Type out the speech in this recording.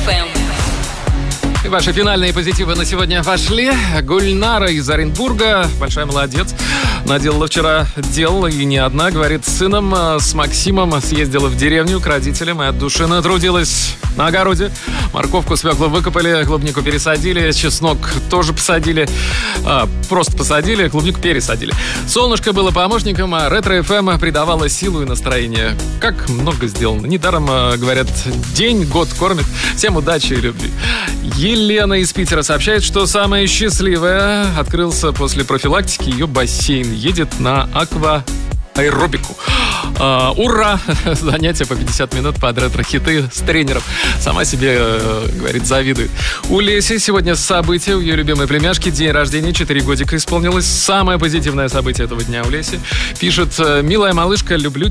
FM. И ваши финальные позитивы на сегодня вошли. Гульнара из Оренбурга, большая молодец, наделала вчера дел, и не одна, говорит, с сыном, с Максимом съездила в деревню к родителям и от души натрудилась на огороде. Морковку, свеклу выкопали, клубнику пересадили, чеснок тоже посадили, просто посадили, клубнику пересадили. Солнышко было помощником, а Ретро-ФМ придавало силу и настроение. Как много сделано. Недаром, говорят, день, год кормит. Всем удачи и любви. Елена из Питера сообщает, что самая счастливая открылся после профилактики ее бассейн. Едет на акваэробику. Ура! Занятия по 50 минут под ретро-хиты с тренером. Сама себе, говорит, завидует. У Леси сегодня событие. У ее любимой племяшки день рождения, 4 годика исполнилось. Самое позитивное событие этого дня у Леси. Пишет: «Милая малышка, люблю